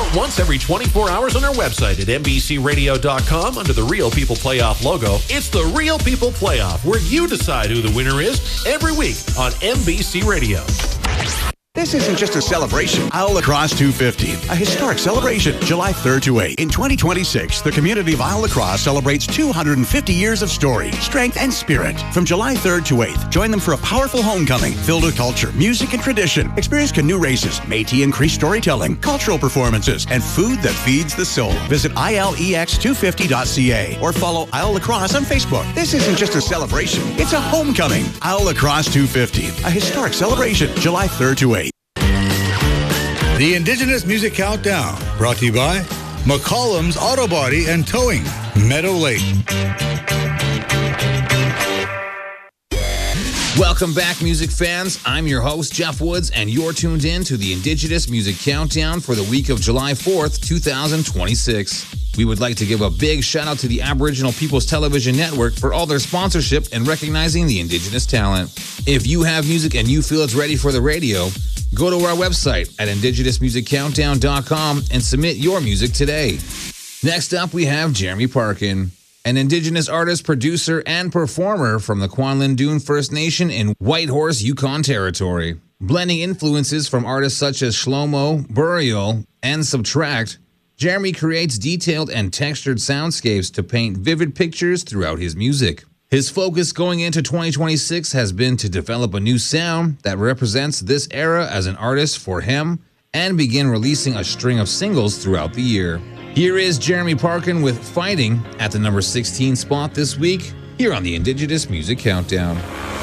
out once every 24 hours on our website at NBCRadio.com under the Real People Playoff logo. It's the Real People Playoff, where you decide who the winner is every week on NBC Radio. This isn't just a celebration. Isle Lacrosse 250, a historic celebration, July 3rd to 8th. In 2026, the community of Isle Lacrosse celebrates 250 years of story, strength, and spirit. From July 3rd to 8th, join them for a powerful homecoming filled with culture, music, and tradition. Experience canoe races, Métis and Cree storytelling, cultural performances, and food that feeds the soul. Visit ILEX250.ca or follow Isle Lacrosse on Facebook. This isn't just a celebration, it's a homecoming. Isle Lacrosse 250, a historic celebration, July 3rd to 8th. The Indigenous Music Countdown, brought to you by McCollum's Auto Body and Towing, Meadow Lake. Welcome back, music fans. I'm your host, Jeff Woods, and you're tuned in to the Indigenous Music Countdown for the week of July 4th, 2026. We would like to give a big shout out to the Aboriginal People's Television Network for all their sponsorship and recognizing the Indigenous talent. If you have music and you feel it's ready for the radio, go to our website at indigenousmusiccountdown.com and submit your music today. Next up, we have Jeremy Parkin, an Indigenous artist, producer, and performer from the Kwanlin Dune First Nation in Whitehorse, Yukon Territory. Blending influences from artists such as Shlomo, Burial, and Subtract, Jeremy creates detailed and textured soundscapes to paint vivid pictures throughout his music. His focus going into 2026 has been to develop a new sound that represents this era as an artist for him and begin releasing a string of singles throughout the year. Here is Jeremy Parkin with Fighting at the number 16 spot this week here on the Indigenous Music Countdown.